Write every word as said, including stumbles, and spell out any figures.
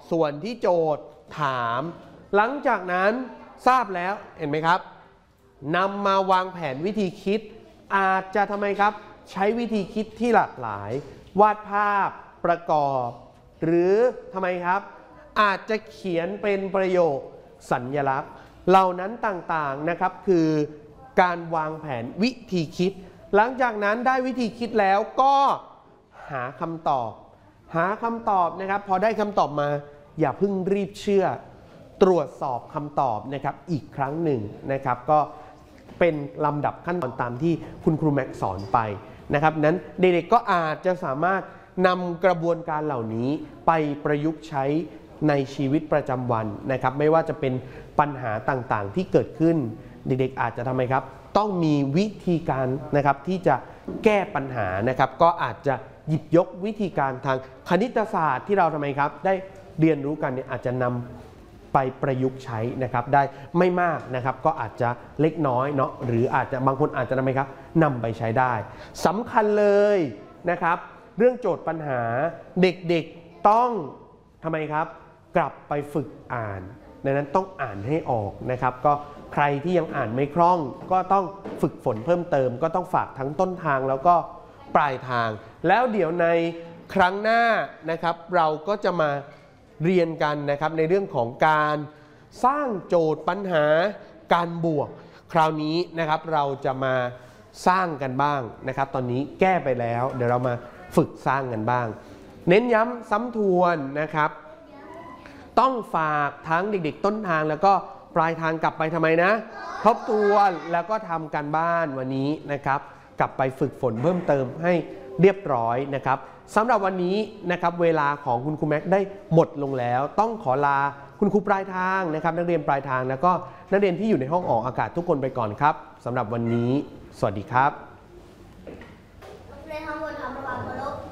ส่วนที่โจทย์ถามหลังจากนั้นทราบแล้วเห็นไหมครับนำมาวางแผนวิธีคิดอาจจะทำไมครับใช้วิธีคิดที่หลากหลายวาดภาพประกอบหรือทำไมครับอาจจะเขียนเป็นประโยคสัญลักษณ์เหล่านั้นต่างๆนะครับคือการวางแผนวิธีคิดหลังจากนั้นได้วิธีคิดแล้วก็หาคำตอบหาคำตอบนะครับพอได้คำตอบมาอย่าเพิ่งรีบเชื่อตรวจสอบคำตอบนะครับอีกครั้งหนึ่งนะครับก็เป็นลำดับขั้นตอนตามที่คุณครูแม็กสอนไปนะครับนั้นเด็กๆก็อาจจะสามารถนำกระบวนการเหล่านี้ไปประยุกต์ใช้ในชีวิตประจำวันนะครับไม่ว่าจะเป็นปัญหาต่างๆที่เกิดขึ้นเด็กๆอาจจะทำไมครับต้องมีวิธีการนะครับที่จะแก้ปัญหานะครับก็อาจจะหยิบยกวิธีการทางคณิตศาสตร์ที่เราทำไมครับได้เรียนรู้กันเนี่ยอาจจะนำไปประยุกต์ใช้นะครับได้ไม่มากนะครับก็อาจจะเล็กน้อยเนาะหรืออาจจะบางคนอาจจะทำไมครับนำไปใช้ได้สำคัญเลยนะครับเรื่องโจทย์ปัญหาเด็กๆต้องทำไมครับกลับไปฝึกอ่านดังนั้นต้องอ่านให้ออกนะครับก็ใครที่ยังอ่านไม่คล่องก็ต้องฝึกฝนเพิ่มเติมก็ต้องฝากทั้งต้นทางแล้วก็ปลายทางแล้วเดี๋ยวในครั้งหน้านะครับเราก็จะมาเรียนกันนะครับในเรื่องของการสร้างโจทย์ปัญหาการบวกคราวนี้นะครับเราจะมาสร้างกันบ้างนะครับตอนนี้แก้ไปแล้วเดี๋ยวเรามาฝึกสร้างกันบ้างเน้นย้ำซ้ำทวนนะครับต้องฝากทั้งเด็กๆต้นทางแล้วก็ปลายทางกลับไปทำไมนะทบทวนแล้วก็ทำการบ้านวันนี้นะครับกลับไปฝึกฝนเพิ่มเติมให้เรียบร้อยนะครับสำหรับวันนี้นะครับเวลาของคุณครูแม็กได้หมดลงแล้วต้องขอลาคุณครูปลายทางนะครับนักเรียนปลายทางแล้วก็นักเรียนที่อยู่ในห้องออกอากาศทุกคนไปก่อนครับสำหรับวันนี้สวัสดีครับ